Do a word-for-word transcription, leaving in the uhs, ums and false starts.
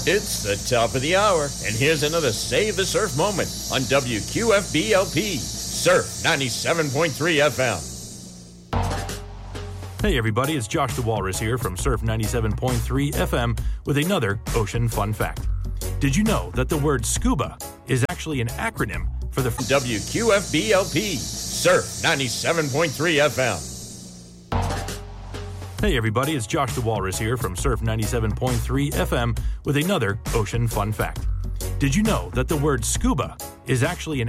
It's the top of the hour, and here's another Save the Surf moment on W Q F B L P, Surf ninety-seven point three F M. Hey everybody, it's Josh the Walrus here from Surf ninety-seven point three F M with another ocean fun fact. Did you know that the word scuba is actually an acronym for the... W Q F B L P, Surf ninety-seven point three F M. Hey everybody, it's Josh the Walrus here from Surf ninety-seven point three F M with another ocean fun fact. Did you know that the word scuba is actually an